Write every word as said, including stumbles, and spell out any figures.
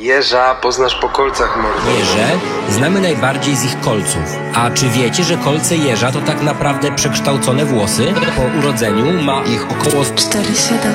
Jeża poznasz po kolcach, mordo. Jeże znamy najbardziej z ich kolców. A czy wiecie, że kolce jeża to tak naprawdę przekształcone włosy? Po urodzeniu ma ich około cztery siedem